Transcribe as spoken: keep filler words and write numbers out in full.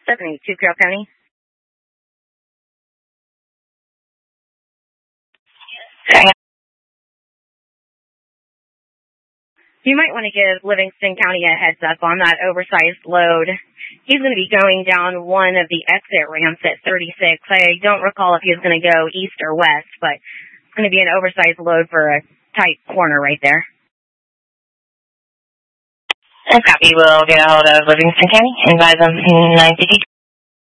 seventy-two Carroll County. You might want to give Livingston County a heads up on that oversized load. He's going to be going down one of the exit ramps at thirty-six. I don't recall if he was going to go east or west, but it's going to be an oversized load for a tight corner right there. Copy. We'll get a hold of Livingston County and advise them nine fifty.